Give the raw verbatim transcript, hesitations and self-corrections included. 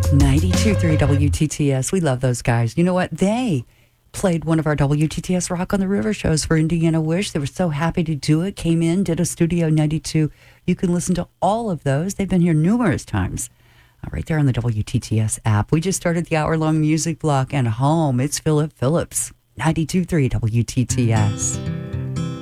ninety-two point three W T T S. We love those guys. You know what? They played one of our W T T S Rock on the River shows for Indiana Wish. They were so happy to do it. Came in, did a Studio ninety-two. You can listen to all of those. They've been here numerous times. Uh, right there on the W T T S app. We just started the hour-long music block, and home, it's Philip Phillips. ninety-two point three W T T S.